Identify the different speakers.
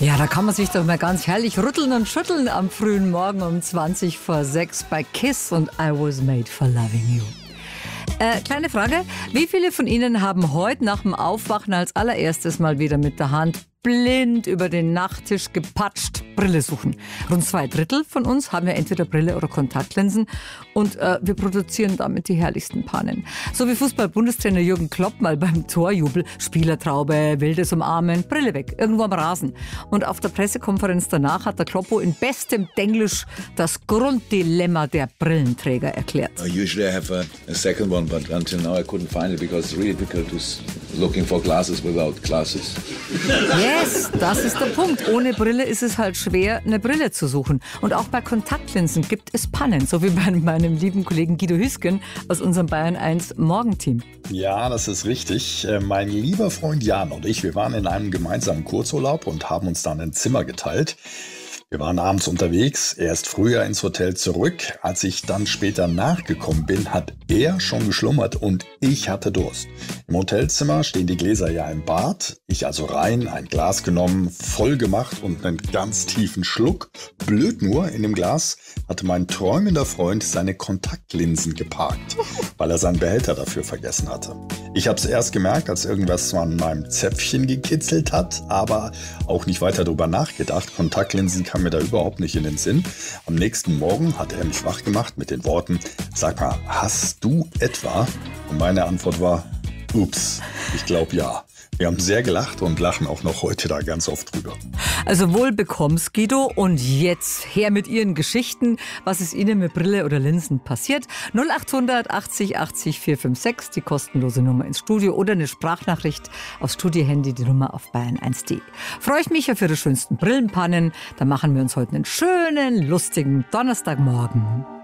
Speaker 1: Ja, da kann man sich doch mal ganz herrlich rütteln und schütteln am frühen Morgen um 6:20 bei KISS und I Was Made for Loving You. Kleine Frage, wie viele von Ihnen haben heute nach dem Aufwachen als allererstes mal wieder mit der Hand blind über den Nachttisch gepatscht Brille suchen? Rund 2/3 von uns haben ja entweder Brille oder Kontaktlinsen und wir produzieren damit die herrlichsten Pannen. So wie Fußball-Bundestrainer Jürgen Klopp mal beim Torjubel, Spielertraube, wildes Umarmen, Brille weg, irgendwo am Rasen. Und auf der Pressekonferenz danach hat der Kloppo in bestem Denglisch das Grunddilemma der Brillenträger erklärt.
Speaker 2: Usually I have a second one, but until now I couldn't find it because it's really difficult to looking for glasses without glasses.
Speaker 1: Yes, das ist der Punkt. Ohne Brille ist es halt schwer, eine Brille zu suchen. Und auch bei Kontaktlinsen gibt es Pannen, so wie bei meinem lieben Kollegen Guido Hüsken aus unserem Bayern 1 Morgenteam.
Speaker 3: Ja, das ist richtig. Mein lieber Freund Jan und ich, wir waren in einem gemeinsamen Kurzurlaub und haben uns dann ein Zimmer geteilt. Wir waren abends unterwegs, er ist früher ins Hotel zurück. Als ich dann später nachgekommen bin, hat er schon geschlummert und ich hatte Durst. Im Hotelzimmer stehen die Gläser ja im Bad. Ich also rein, ein Glas genommen, voll gemacht und einen ganz tiefen Schluck. Blöd nur, in dem Glas hatte mein träumender Freund seine Kontaktlinsen geparkt, weil er seinen Behälter dafür vergessen hatte. Ich habe es erst gemerkt, als irgendwas an meinem Zäpfchen gekitzelt hat, aber auch nicht weiter darüber nachgedacht. Kontaktlinsen kam mir da überhaupt nicht in den Sinn. Am nächsten Morgen hat er mich wach gemacht mit den Worten: Sag mal, hast du etwa? Und meine Antwort war: Ups, ich glaube ja. Wir haben sehr gelacht und lachen auch noch heute da ganz oft drüber.
Speaker 1: Also wohl bekomm's, Guido. Und jetzt her mit Ihren Geschichten. Was ist Ihnen mit Brille oder Linsen passiert? 0800 80 80 456, die kostenlose Nummer ins Studio oder eine Sprachnachricht aufs Studiohandy, die Nummer auf bayern1.de. Freue ich mich auf Ihre schönsten Brillenpannen. Da machen wir uns heute einen schönen, lustigen Donnerstagmorgen.